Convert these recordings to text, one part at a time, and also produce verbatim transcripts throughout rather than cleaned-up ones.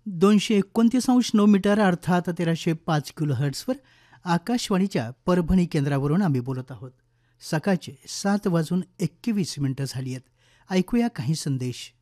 दोनशे एकोणतीस अंश नऊ मीटर अर्थात तेराशे पाच किलो हर्ट्सवर आकाशवाणीच्या परभणी केंद्रावरून आम्ही बोलत आहोत. सकाळचे सात वाजून एकवीस मिनिटं झाली आहेत. ऐकूया काही संदेश.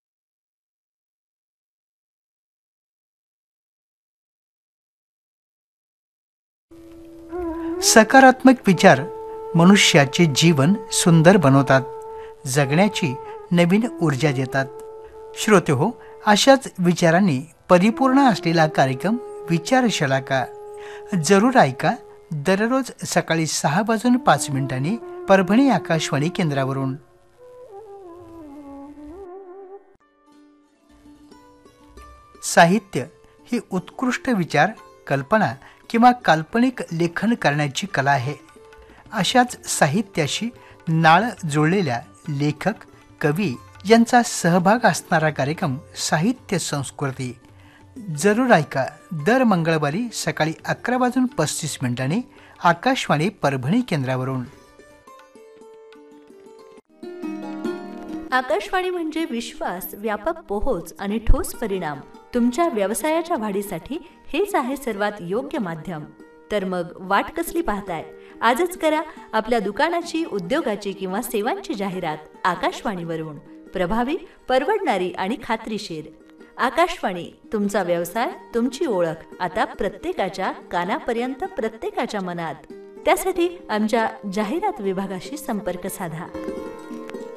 सकारात्मक विचार मनुष्याचे जीवन सुंदर बनवतात, जगण्याची नवीन ऊर्जा देतात. श्रोते हो, अशाच विचारांनी परिपूर्ण असलेला कार्यक्रम विचारशलाका जरूर ऐका. दररोज सकाळी सहा वाजून पाच मिनिटांनी परभणी आकाशवाणी केंद्रावरून. साहित्य ही उत्कृष्ट विचार, कल्पना किंवा काल्पनिक लेखन करण्याची कला आहे. अशाच साहित्याशी नाळ जोडलेल्या लेखक, कवी यांचा सहभाग असणारा कार्यक्रम साहित्य संस्कृती जरूर ऐका. दर मंगळवारी सकाळी अकरा वाजून पस्तीस मिनिटांनी आकाशवाणी परभणी केंद्रावरून. आकाशवाणी म्हणजे विश्वास, व्यापक पोहोच आणि ठोस परिणाम. तुमच्या व्यवसायाच्या वाढीसाठी हेच आहे सर्वात योग्य माध्यम. तर मग वाट कसली पाहताय? आजच करा आपल्या दुकानाची, उद्योगाची किंवा सेवांची जाहिरात आकाशवाणीवरून. प्रभावी, परवडणारी आणि खात्रीशीर. आकाशवाणी, तुमचा व्यवसाय, तुमची ओळख आता प्रत्येकाच्या कानापर्यंत, प्रत्येकाच्या मनात. त्यासाठी आमच्या जाहिरात विभागाशी संपर्क साधा.